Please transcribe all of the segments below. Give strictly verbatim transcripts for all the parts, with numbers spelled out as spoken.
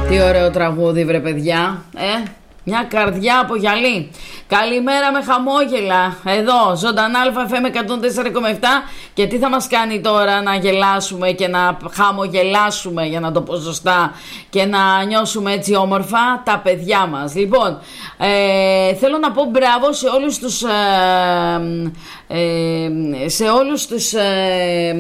Τι ωραίο τραγούδι βρε παιδιά. Ε, μια καρδιά από γυαλί. Καλημέρα με χαμόγελα. Εδώ, ζωντανά Α Φ Μ εκατόν τέσσερα κόμμα επτά. Και τι θα μας κάνει τώρα να γελάσουμε και να χαμογελάσουμε, για να το πω σωστά, και να νιώσουμε έτσι όμορφα? Τα παιδιά μας. Λοιπόν, ε, θέλω να πω μπράβο σε όλους τους ε, ε, σε όλους τους ε,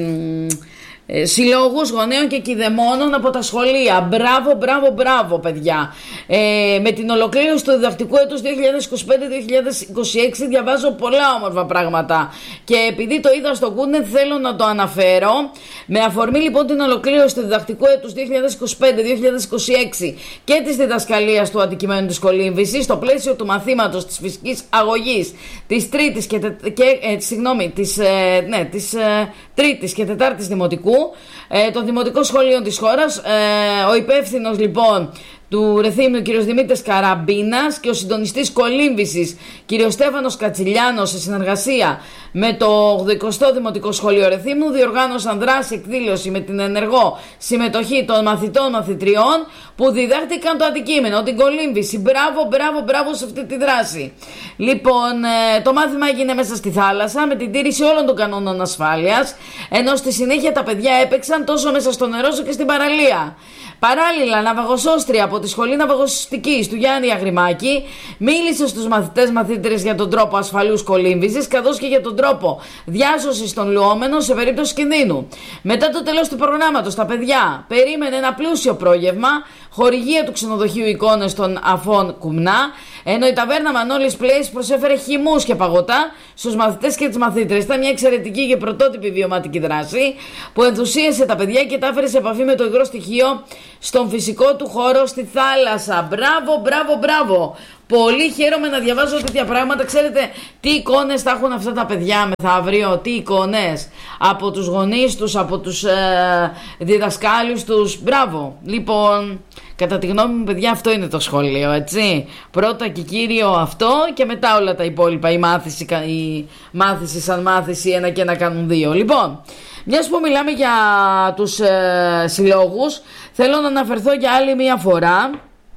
Ε, συλλόγους γονέων και κηδεμόνων από τα σχολεία. Μπράβο, μπράβο, μπράβο παιδιά. ε, Με την ολοκλήρωση του διδακτικού έτους δύο χιλιάδες είκοσι πέντε δύο χιλιάδες είκοσι έξι διαβάζω πολλά όμορφα πράγματα. Και επειδή το είδα στο Goodnet θέλω να το αναφέρω. Με αφορμή λοιπόν την ολοκλήρωση του διδακτικού έτους δύο χιλιάδες είκοσι πέντε δύο χιλιάδες είκοσι έξι και της διδασκαλίας του αντικειμένου της κολύμβησης, στο πλαίσιο του μαθήματος της φυσικής αγωγής της τρίτης και, τε, και ε, συγγνώμη, της, ε, ναι, της ε, τρίτης και τετάρτης δημοτικού ε, των δημοτικών σχολείων της χώρας, ε, ο υπεύθυνος λοιπόν του Ρεθύμνου κ. Δημήτρης Καραμπίνας και ο συντονιστής κολύμβησης κ. Στέφανος Κατσιλιάνος, σε συνεργασία με το ογδοηκοστό Δημοτικό Σχολείο Ρεθύμνου, διοργάνωσαν δράση εκδήλωση με την ενεργό συμμετοχή των μαθητών μαθητριών που διδάχτηκαν το αντικείμενο, την κολύμβηση. Μπράβο, μπράβο, μπράβο σε αυτή τη δράση. Λοιπόν, το μάθημα έγινε μέσα στη θάλασσα με την τήρηση όλων των κανόνων ασφάλειας, ενώ στη συνέχεια τα παιδιά έπαιξαν τόσο μέσα στο νερό όσο και στην παραλία. Παράλληλα, ναυαγοσώστρια από τη Σχολή Ναυαγοσωστικής του Γιάννη Αγριμάκη μίλησε στους μαθητές μαθήτρες για τον τρόπο ασφαλούς κολύμβησης, καθώς και για τον τρόπο διάσωσης των λουόμενων σε περίπτωση κινδύνου. Μετά το τέλος του προγράμματος, τα παιδιά περίμενε ένα πλούσιο πρόγευμα, χορηγία του ξενοδοχείου Εικόνες των Αφών Κουμνά, ενώ η ταβέρνα Μανώλης Place προσέφερε χυμούς και παγωτά στους μαθητές και τις μαθήτρες. Ήταν μια εξαιρετική και πρωτότυπη βιωματική δράση που ενθουσίασε τα παιδιά και τα έφερε σε επαφή με το υγρό στοιχείο στον φυσικό του χώρο στη θάλασσα. Μπράβο, μπράβο, μπράβο. Πολύ χαίρομαι να διαβάζω τέτοια πράγματα. Ξέρετε τι εικόνες θα έχουν αυτά τα παιδιά μεθαύριο? Τι εικόνες από τους γονείς τους, από τους ε, διδασκάλους τους. Μπράβο. Λοιπόν, κατά τη γνώμη μου παιδιά, αυτό είναι το σχολείο, έτσι. Πρώτα και κύριο αυτό, και μετά όλα τα υπόλοιπα. Η μάθηση, η μάθηση σαν μάθηση, ένα και ένα κάνουν δύο. Λοιπόν, μιας που μιλάμε για τους ε, συλλόγους, θέλω να αναφερθώ για άλλη μια φορά.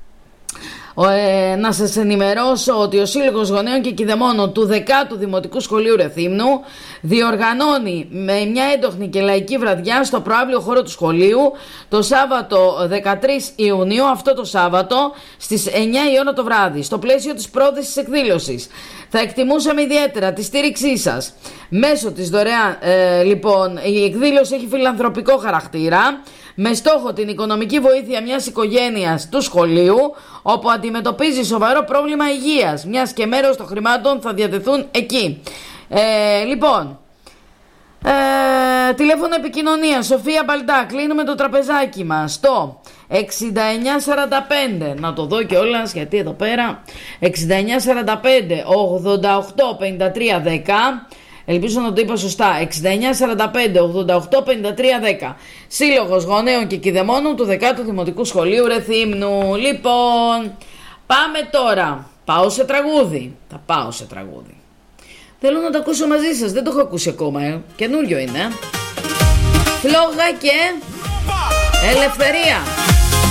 Ε, να σας ενημερώσω ότι ο Σύλλογος Γονέων και Κηδεμόνων του δεκάτου Δημοτικού Σχολείου Ρεθύμνου διοργανώνει με μια έντοχνη και λαϊκή βραδιά στο προαύλιο χώρο του σχολείου το Σάββατο δεκατρείς Ιουνίου, αυτό το Σάββατο στις εννιά η ώρα το βράδυ, στο πλαίσιο της πρόθεσης εκδήλωσης. Θα εκτιμούσαμε ιδιαίτερα τη στήριξή σας μέσω της δωρεάν. Ε, λοιπόν, η εκδήλωση έχει φιλανθρωπικό χαρακτήρα, με στόχο την οικονομική βοήθεια μιας οικογένειας του σχολείου, όπου αντιμετωπίζει σοβαρό πρόβλημα υγείας, μιας και μέρος των χρημάτων θα διατεθούν εκεί. Ε, λοιπόν, ε, τηλέφωνο επικοινωνία Σοφία Μπαλτά, κλείνουμε το τραπεζάκι μας στο εξήντα εννιά σαράντα πέντε, να το δω κιόλας γιατί εδώ πέρα, εξήντα εννιά σαράντα πέντε ογδόντα οκτώ πενήντα τρία δέκα. Ελπίζω να το είπα σωστά. εξήντα εννιά σαράντα πέντε ογδόντα οκτώ πενήντα τρία δέκα. Σύλλογος Γονέων και Κηδεμόνων του δεκάτου Δημοτικού Σχολείου Ρεθύμνου. Λοιπόν, πάμε τώρα. Πάω σε τραγούδι. Θα πάω σε τραγούδι. Θέλω να το ακούσω μαζί σας. Δεν το έχω ακούσει ακόμα. Ε. Καινούριο είναι. Φλόγα και Ελευθερία.